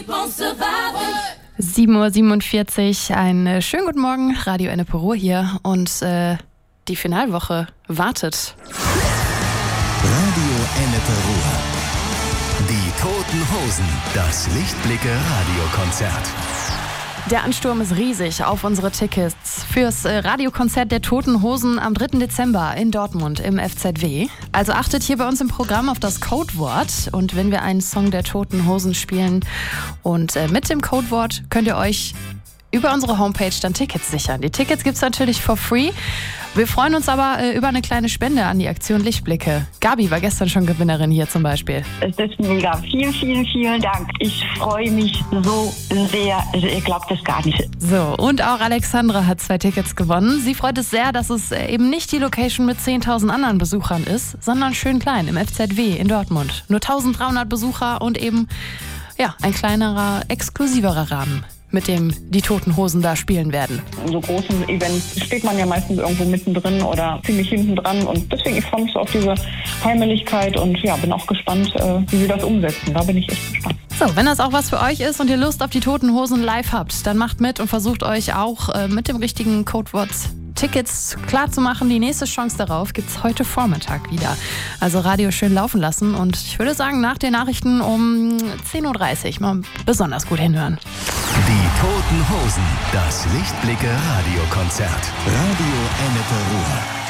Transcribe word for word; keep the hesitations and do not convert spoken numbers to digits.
sieben Uhr siebenundvierzig, einen schönen guten Morgen, Radio Ennepe-Ruhr hier und äh, die Finalwoche wartet. Radio Ennepe-Ruhr. Die Toten Hosen, das Lichtblicke-Radiokonzert. Der Ansturm ist riesig auf unsere Tickets fürs Radiokonzert der Toten Hosen am dritten Dezember in Dortmund im F Z W. Also achtet hier bei uns im Programm auf das Codewort und wenn wir einen Song der Toten Hosen spielen und äh, mit dem Codewort könnt ihr euch über unsere Homepage dann Tickets sichern. Die Tickets gibt's natürlich for free. Wir freuen uns aber äh, über eine kleine Spende an die Aktion Lichtblicke. Gabi war gestern schon Gewinnerin hier zum Beispiel. Es ist mega. Vielen, vielen, vielen Dank. Ich freue mich so sehr. Ihr glaubt es gar nicht. So, und auch Alexandra hat zwei Tickets gewonnen. Sie freut es sehr, dass es eben nicht die Location mit zehntausend anderen Besuchern ist, sondern schön klein im F Z W in Dortmund. Nur eintausenddreihundert Besucher und eben ja, ein kleinerer, exklusiverer Rahmen, mit dem die Toten Hosen da spielen werden. In so großen Events steht man ja meistens irgendwo mittendrin oder ziemlich hinten dran und deswegen ich freue mich so auf diese Heimeligkeit und ja, bin auch gespannt, wie sie das umsetzen. Da bin ich echt gespannt. So, wenn das auch was für euch ist und ihr Lust auf die Toten Hosen live habt, dann macht mit und versucht euch auch äh, mit dem richtigen Codewort Tickets klar zu machen. Die nächste Chance darauf gibt's heute Vormittag wieder. Also Radio schön laufen lassen und ich würde sagen, nach den Nachrichten um zehn Uhr dreißig mal besonders gut hinhören. Die Toten Hosen, das Lichtblicke-Radiokonzert. Radio Ennepe-Ruhr.